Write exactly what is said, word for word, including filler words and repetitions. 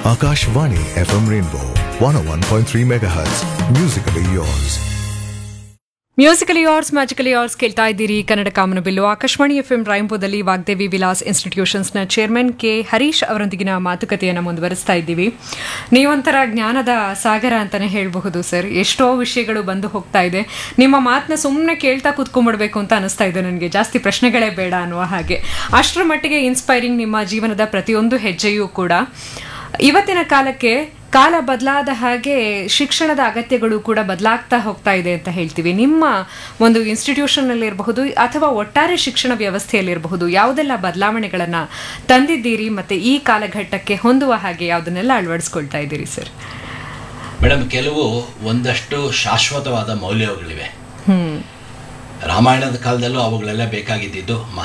Akashvani F M Rainbow one oh one point three megahertz. Musically yours. Musically ಯಾರ್ಸ್ magically ಯಾರ್ಸ್ ಕೇಳ್ತಾ ಇದ್ದೀರಿ ಕನ್ನಡ ಕಾಮನಬಿಲ್ಲು Akashvani F M ರಾಯಂಪುರದಲ್ಲಿ Vagdevi Vilas ಇನ್ಸ್ಟಿಟ್ಯೂಷನ್ಸ್ನ chairman K Harish ಅವರೊಂದಿಗಿನ ಮಾತುಕತೆಯನ್ನು ಮುಂದುವರಿಸ್ತಾ ಇದ್ದೀವಿ. ನೀವೊಂಥರ ಜ್ಞಾನದ ಸಾಗರ ಅಂತಾನೆ ಹೇಳಬಹುದು ಸರ್. ಎಷ್ಟೋ ವಿಷಯಗಳು ಬಂದು ಹೋಗ್ತಾ ಇದೆ. ನಿಮ್ಮ ಮಾತನ್ನ ಸುಮ್ಮನೆ ಕೇಳ್ತಾ ಕೂತ್ಕೊಂಡ್ಬಿಡ್ಬೇಕು ಅಂತ ಅನಿಸ್ತಾ ಇದೆ ನನಗೆ. ಜಾಸ್ತಿ ಪ್ರಶ್ನೆಗಳೇ ಬೇಡ ಅನ್ನುವ ಹಾಗೆ. ಅಷ್ಟರ ಮಟ್ಟಿಗೆ ಇನ್ಸ್ಪೈರಿಂಗ್ ನಿಮ್ಮ ಜೀವನದ ಪ್ರತಿಯೊಂದು ಹೆಜ್ಜೆಯೂ ಕೂಡ. ಇವತ್ತಿನ ಕಾಲಕ್ಕೆ ಕಾಲ ಬದಲಾದ ಹಾಗೆ ಶಿಕ್ಷಣದ ಅಗತ್ಯಗಳು ಕೂಡ ಬದಲಾಗ್ತಾ ಹೋಗ್ತಾ ಇದೆ ಅಂತ ಹೇಳ್ತೀವಿ. ನಿಮ್ಮ ಒಂದು ಇನ್ಸ್ಟಿಟ್ಯೂಷನ್ನಲ್ಲಿರಬಹುದು ಅಥವಾ ಒಟ್ಟಾರೆ ಶಿಕ್ಷಣ ವ್ಯವಸ್ಥೆಯಲ್ಲಿರಬಹುದು, ಯಾವುದೆಲ್ಲ ಬದಲಾವಣೆಗಳನ್ನು ತಂದಿದ್ದೀರಿ ಮತ್ತು ಈ ಕಾಲಘಟ್ಟಕ್ಕೆ ಹೊಂದುವ ಹಾಗೆ ಯಾವುದನ್ನೆಲ್ಲ ಅಳವಡಿಸ್ಕೊಳ್ತಾ ಇದ್ದೀರಿ ಸರ್? ಮೇಡಮ್, ಕೆಲವು ಒಂದಷ್ಟು ಶಾಶ್ವತವಾದ ಮೌಲ್ಯಗಳಿವೆ. ಹ್ಮ್ ರಾಮಾಯಣದ ಕಾಲದಲ್ಲೂ ಅವುಗಳೆಲ್ಲ ಬೇಕಾಗಿದ್ದು